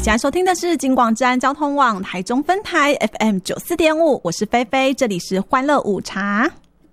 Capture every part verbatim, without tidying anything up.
现在收听的是金广治安交通网台中分台 F M 九十四点五， 我是菲菲，这里是欢乐午茶。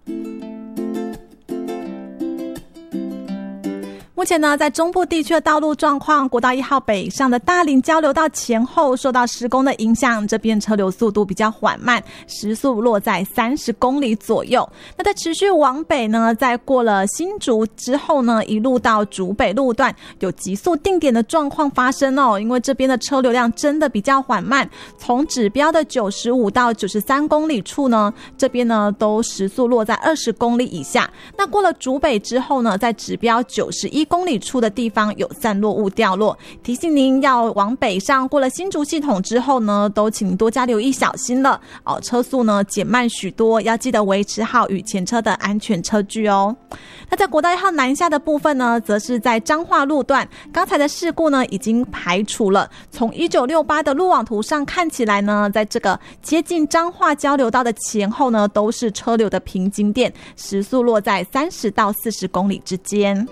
目前呢，在中部地区的道路状况，国道一号北上的大林交流道前后受到施工的影响，这边车流速度比较缓慢，时速落在三十公里左右。那在持续往北呢，在过了新竹之后呢，一路到竹北路段有急速定点的状况发生哦，因为这边的车流量真的比较缓慢，从指标的九十五到九十三公里处呢，这边呢都时速落在二十公里以下。那过了竹北之后呢，在指标九十一公里处的地方有散落物掉落，提醒您要往北上，过了新竹系统之后呢，都请您多加留意小心了哦，车速呢减慢许多，要记得维持好与前车的安全车距哦。那在国道一号南下的部分呢，则是在彰化路段，刚才的事故呢已经排除了，从一九六八的路网图上看起来呢，在这个接近彰化交流道的前后呢，都是车流的平均点，时速落在三十到四十公里之间。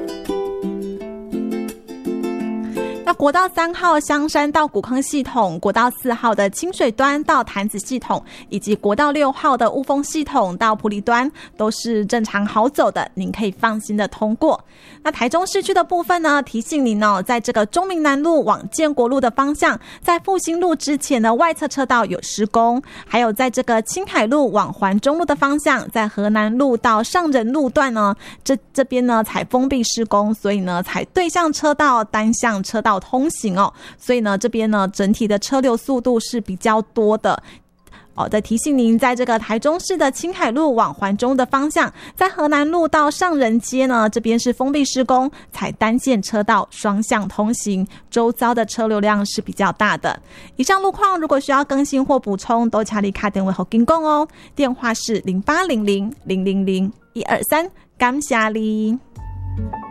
那国道三号香山到古坑系统，国道四号的清水端到潭子系统，以及国道六号的雾峰系统到埔里端都是正常好走的，您可以放心的通过。那台中市区的部分呢，提醒您哦，在这个中明南路往建国路的方向，在复兴路之前的外侧车道有施工，还有在这个青海路往环中路的方向，在河南路到上仁路段呢，这这边呢才封闭施工，所以呢才对向车道单向车道通行哦，所以呢这边呢整体的车流速度是比较多的哦。再提醒您，在这个台中市的青海路往环中的方向，在河南路到上仁街呢，这边是封闭施工，采单线车道双向通行，周遭的车流量是比较大的。以上路况如果需要更新或补充，都请你打电话给金讲哦，电话是零八零零零零零一二三，感谢你。